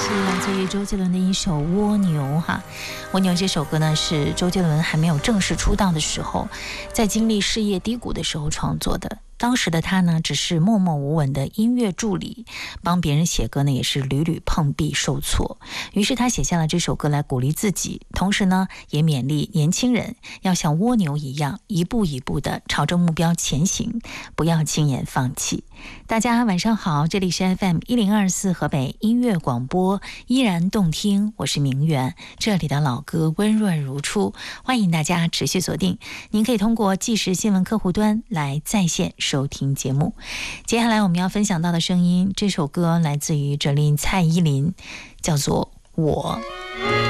是来自于周杰伦的一首《蜗牛》哈。《蜗牛》这首歌呢，是周杰伦还没有正式出道的时候，在经历事业低谷的时候创作的。当时的他呢，只是默默无闻的音乐助理，帮别人写歌呢，也是屡屡碰壁受挫。于是他写下了这首歌来鼓励自己，同时呢，也勉励年轻人要像蜗牛一样，一步一步的朝着目标前行，不要轻言放弃。大家晚上好，这里是 FM1024 河北音乐广播，依然动听，我是明媛，这里的老歌温润如初，欢迎大家持续锁定。您可以通过即时新闻客户端来在线收听节目。接下来我们要分享到的声音，这首歌来自于哲林蔡依林，叫做《我》。